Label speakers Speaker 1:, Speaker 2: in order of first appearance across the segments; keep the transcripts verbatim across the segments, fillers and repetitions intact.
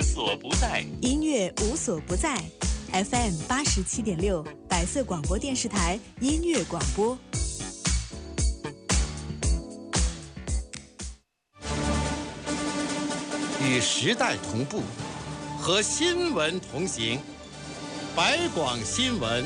Speaker 1: 无所不在，
Speaker 2: 音乐无所不在。F M 八十七点六，白色广播电视台音乐广播。
Speaker 3: 与时代同步，和新闻同行。百广新闻。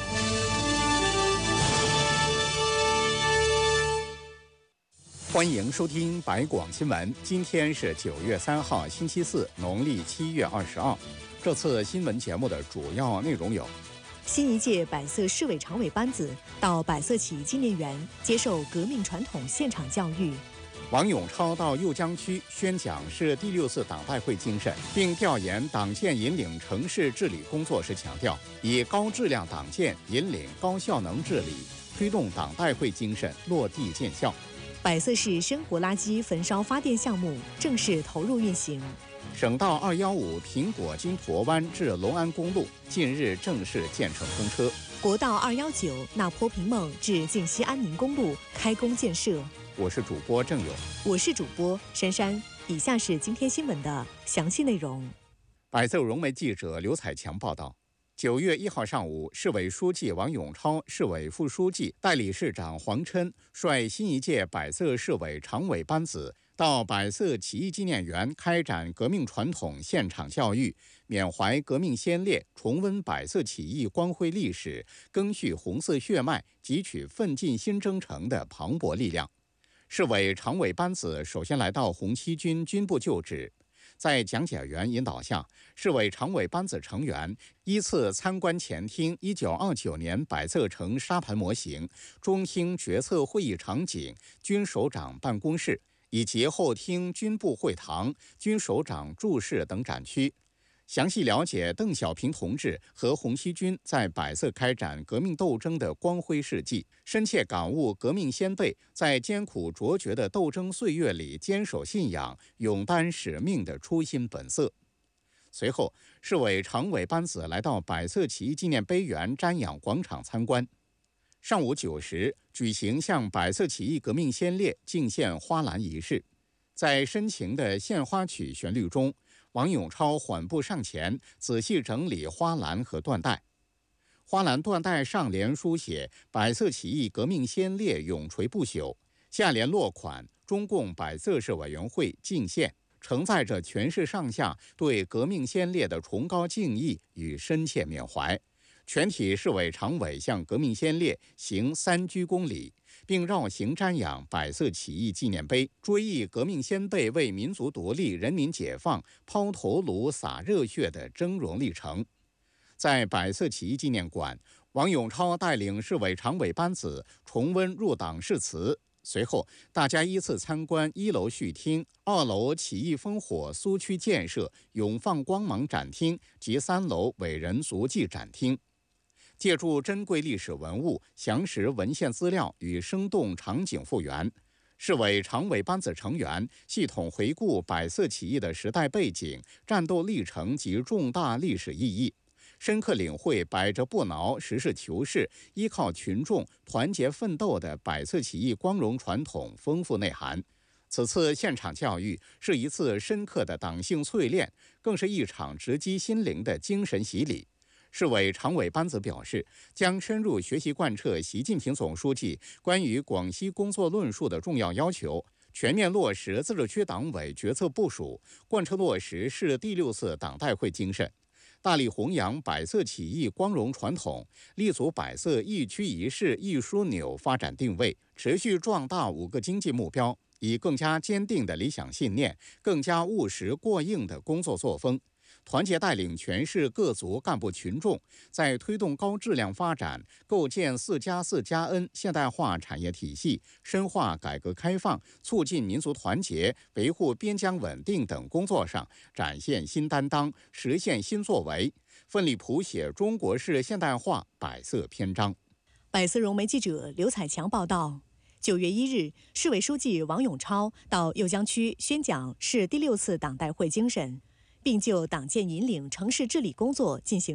Speaker 4: 欢迎收听百广新闻。今天是九月三号，星期四，农历七月二十二。这次新闻节目的主要内容有：
Speaker 2: 新一届百色市委常委班子到百色起义纪念园接受革命传统现场教育；
Speaker 4: 王永超到酉江区宣讲市第六次党代会精神，并调研党建引领城市治理工作时强调，以高质量党建引领高效能治理，推动党代会精神落地见效。
Speaker 2: 百色市生活垃圾焚烧发电项目正式投入运行。
Speaker 4: 省道二一五苹果金驼湾至隆安公路近日正式建成通车。
Speaker 2: 国道二一九那坡平孟至靖西安宁公路开工建设。
Speaker 4: 我是主播郑勇，
Speaker 2: 我是主播珊珊。以下是今天新闻的详细内容。
Speaker 4: 百色融媒记者刘彩强报道。九月一号上午，市委书记王永超、市委副书记、代理市长黄琛率新一届百色市委常委班子到百色起义纪念园开展革命传统现场教育，缅怀革命先烈，重温百色起义光辉历史，赓续红色血脉，汲取奋进新征程的磅礴力量。市委常委班子首先来到红七军军部旧址。在讲解员引导下，市委常委班子成员依次参观前厅一九二九年百色城沙盘模型、中厅决策会议场景、军首长办公室，以及后厅军部会堂、军首长住室等展区，详细了解邓小平同志和红七军在百色开展革命斗争的光辉事迹，深切感悟革命先辈在艰苦卓绝的斗争岁月里坚守信仰、勇担使命的初心本色。随后，市委常委班子来到百色起义纪念碑园瞻仰广场参观。上午九时举行向百色起义革命先烈敬献花篮仪式，在深情的献花曲旋律中，王永超缓步上前，仔细整理花篮和缎带。花篮缎带上联书写“百色起义革命先烈永垂不朽”，下联落款“中共百色市委员会敬献”，承载着全市上下对革命先烈的崇高敬意与深切缅怀。全体市委常委向革命先烈行三鞠躬礼，并绕行瞻仰百色起义纪念碑，追忆革命先辈为民族独立、人民解放抛头颅、洒热血的峥嵘历程。在百色起义纪念馆，王永超带领市委常委班子重温入党誓词。随后，大家依次参观一楼序厅、二楼起义烽火苏区建设永放光芒展厅及三楼伟人足迹展厅。借助珍贵历史文物、详实文献资料与生动场景复原，市委常委班子成员系统回顾百色起义的时代背景、战斗历程及重大历史意义，深刻领会百折不挠、实事求是、依靠群众、团结奋斗的百色起义光荣传统丰富内涵。此次现场教育是一次深刻的党性淬炼，更是一场直击心灵的精神洗礼。市委常委班子表示，将深入学习贯彻习近平总书记关于广西工作论述的重要要求，全面落实自治区党委决策部署，贯彻落实市第六次党代会精神，大力弘扬百色起义光荣传统，立足百色一区一市一枢纽发展定位，持续壮大五个经济目标，以更加坚定的理想信念、更加务实过硬的工作作风，团结带领全市各族干部群众，在推动高质量发展、构建四加四加 N 现代化产业体系、深化改革开放、促进民族团结、维护边疆稳定等工作上展现新担当，实现新作为，奋力谱写中国式现代化百色篇章。
Speaker 2: 百色融媒记者刘彩强报道。九月一日，市委书记王永超到酉江区宣讲市第六次党代会精神，并就党建引领城市治理工作进行